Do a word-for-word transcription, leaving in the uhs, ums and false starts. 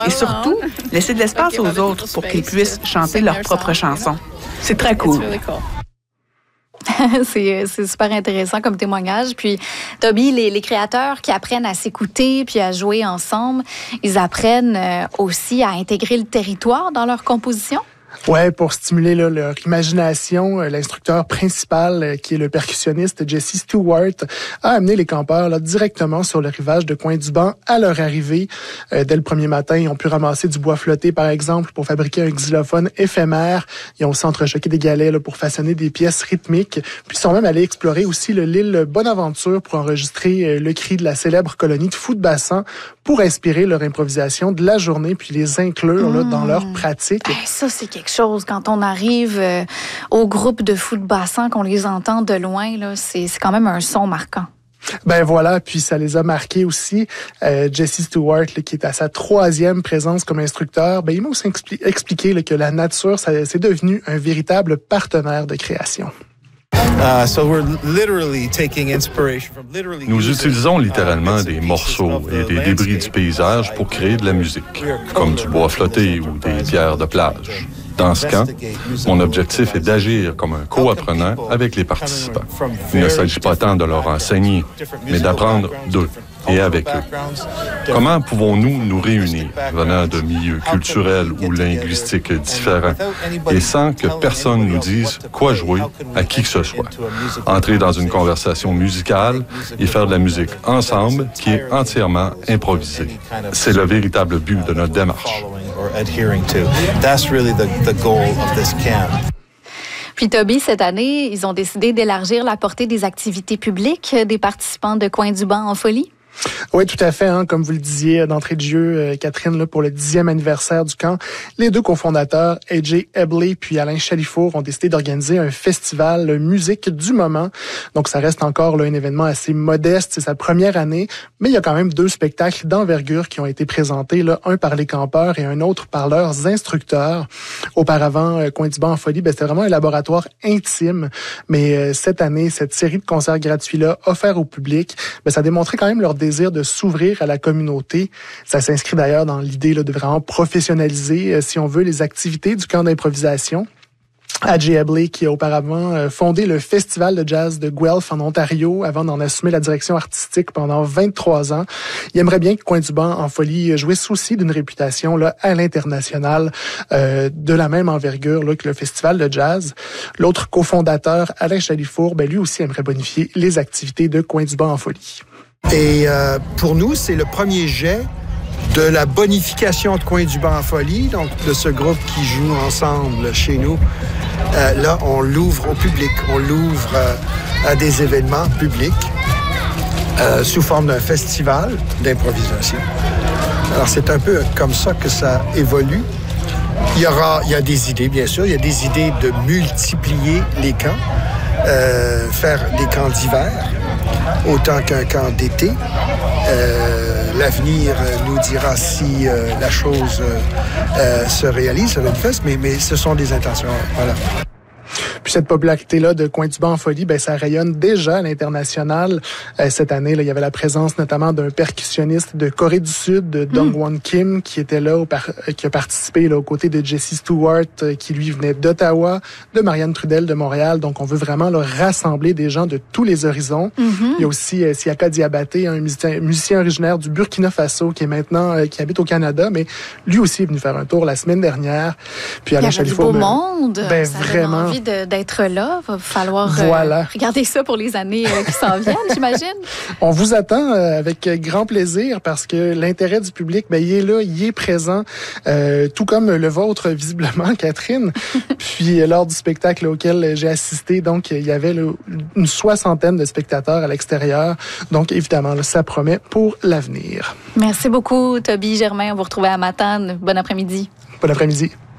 Et surtout, laisser de l'espace aux autres pour qu'ils puissent chanter leurs propres chansons. C'est très cool. c'est, c'est super intéressant comme témoignage. Puis, Toby, les, les créateurs qui apprennent à s'écouter puis à jouer ensemble, ils apprennent aussi à intégrer le territoire dans leur composition? Ouais, pour stimuler là, leur imagination, l'instructeur principal, qui est le percussionniste Jesse Stewart, a amené les campeurs là, directement sur le rivage de Coin-du-Banc à leur arrivée. Euh, dès le premier matin, ils ont pu ramasser du bois flotté, par exemple, pour fabriquer un xylophone éphémère. Ils ont aussi entrechoqué des galets là, pour façonner des pièces rythmiques. Puis ils sont même allés explorer aussi le, l'île Bonaventure pour enregistrer euh, le cri de la célèbre colonie de fous de bassin pour inspirer leur improvisation de la journée puis les inclure mmh. là, dans leur pratique. Hey, ça, c'est quelque chose. Quand on arrive euh, au groupe de fous de bassin, qu'on les entend de loin, là, c'est, c'est quand même un son marquant. Ben voilà, puis ça les a marqués aussi. Euh, Jesse Stewart, là, qui est à sa troisième présence comme instructeur, ben il m'a aussi expli- expliqué là, que la nature, ça, c'est devenu un véritable partenaire de création. Nous utilisons littéralement des morceaux et des débris du paysage pour créer de la musique, comme du bois flotté ou des pierres de plage. Dans ce camp, mon objectif est d'agir comme un co-apprenant avec les participants. Il ne s'agit pas tant de leur enseigner, mais d'apprendre d'eux et avec eux. Comment pouvons-nous nous réunir, venant de milieux culturels ou linguistiques différents, et sans que personne nous dise quoi jouer à qui que ce soit? Entrer dans une conversation musicale et faire de la musique ensemble qui est entièrement improvisée. C'est le véritable but de notre démarche. Puis Toby, cette année, ils ont décidé d'élargir la portée des activités publiques des participants de Coin-du-Banc en folie. Oui, tout à fait. Hein, comme vous le disiez d'entrée de jeu, euh, Catherine, là, pour le dixième anniversaire du camp, les deux cofondateurs, A J Ebley puis Alain Chalifour, ont décidé d'organiser un festival euh, musique du moment. Donc, ça reste encore là, un événement assez modeste. C'est sa première année, mais il y a quand même deux spectacles d'envergure qui ont été présentés, là, un par les campeurs et un autre par leurs instructeurs. Auparavant, euh, Coin-du-Banc en folie, ben, c'était vraiment un laboratoire intime. Mais euh, cette année, cette série de concerts gratuits-là, offerts au public, ben, ça démontrait quand même leur désir de s'ouvrir à la communauté. Ça s'inscrit d'ailleurs dans l'idée là, de vraiment professionnaliser, euh, si on veut, les activités du camp d'improvisation. A J Ebley, qui a auparavant euh, fondé le Festival de jazz de Guelph en Ontario avant d'en assumer la direction artistique pendant vingt-trois ans. Il aimerait bien que Coin-du-Banc en folie jouisse aussi d'une réputation là à l'international euh, de la même envergure là, que le Festival de jazz. L'autre cofondateur, Alain Chalifour, ben, lui aussi aimerait bonifier les activités de Coin-du-Banc en folie. Et euh, pour nous, c'est le premier jet de la bonification de Coin-du-Banc en folie, donc de ce groupe qui joue ensemble chez nous. Euh, là, on l'ouvre au public, on l'ouvre euh, à des événements publics euh, sous forme d'un festival d'improvisation. Alors, c'est un peu comme ça que ça évolue. Il y aura, il y a des idées, bien sûr, il y a des idées de multiplier les camps, euh, faire des camps d'hiver, autant qu'un camp d'été. Euh, l'avenir nous dira si euh, la chose euh, euh, se réalise, se manifeste, mais, mais ce sont des intentions. Voilà. Puis cette popularité-là de Coin-du-Banc en folie, ben ça rayonne déjà à l'international. Euh, cette année, là, il y avait la présence notamment d'un percussionniste de Corée du Sud, de Dong Won Kim, qui était là, au par- qui a participé là, aux côtés de Jesse Stewart, euh, qui lui venait d'Ottawa, de Marianne Trudel de Montréal. Donc, on veut vraiment là, rassembler des gens de tous les horizons. Mm-hmm. Il y a aussi euh, Siaka Diabaté, un musicien, musicien originaire du Burkina Faso, qui est maintenant euh, qui habite au Canada, mais lui aussi est venu faire un tour la semaine dernière. Puis Alain Chalifour, ben, monde. Ben ça vraiment. Donne envie de, d'être là. Va falloir voilà. euh, regarder ça pour les années euh, qui s'en viennent, j'imagine. On vous attend euh, avec grand plaisir parce que l'intérêt du public, ben, il est là, il est présent, euh, tout comme le vôtre, visiblement, Catherine. Puis, lors du spectacle auquel j'ai assisté, donc, il y avait là, une soixantaine de spectateurs à l'extérieur. Donc, évidemment, là, ça promet pour l'avenir. Merci beaucoup, Toby Germain. On vous retrouve à Matane. Bon après-midi. Bon après-midi.